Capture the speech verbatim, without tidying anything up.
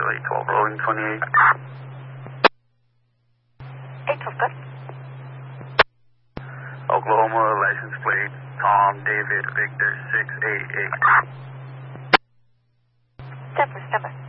eight twelve rolling twenty-eight. eight twelve, good. Oklahoma, license plate, Tom David Victor six eight eight. Denver, Denver.